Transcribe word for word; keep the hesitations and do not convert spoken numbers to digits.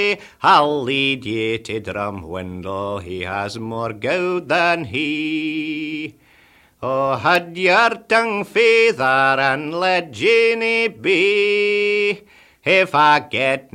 I'll lead ye to Drumwindle, he has more goud than he. Oh, had your tongue feather and let Jeannie be, if I get